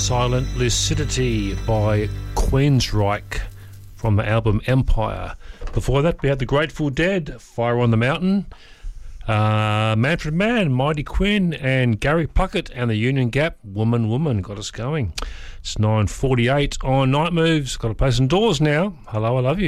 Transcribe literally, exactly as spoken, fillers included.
Silent Lucidity by Queensryche from the album Empire. Before that, we had the Grateful Dead, Fire on the Mountain, uh, Manfred Mann, Mighty Quinn, and Gary Puckett and the Union Gap, Woman Woman, got us going. It's nine forty-eight on Night Moves. Got to play some Doors now. Hello, I love you.